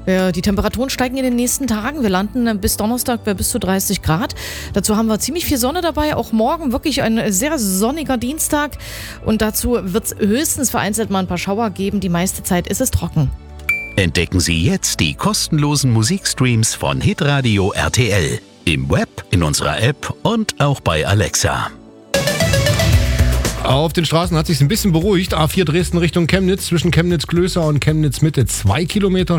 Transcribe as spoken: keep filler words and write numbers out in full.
Ja, die Temperaturen steigen in den nächsten Tagen. Wir landen bis Donnerstag bei bis zu dreißig Grad. Dazu haben wir ziemlich viel Sonne dabei. Auch morgen wirklich ein sehr sonniger Dienstag. Und dazu wird es höchstens vereinzelt mal ein paar Schauer geben. Die meiste Zeit ist es trocken. Entdecken Sie jetzt die kostenlosen Musikstreams von Hitradio R T L. Im Web, in unserer App und auch bei Alexa. Auf den Straßen hat sich ein bisschen beruhigt. A vier Dresden Richtung Chemnitz, zwischen Chemnitz-Klößer und Chemnitz-Mitte zwei Kilometer.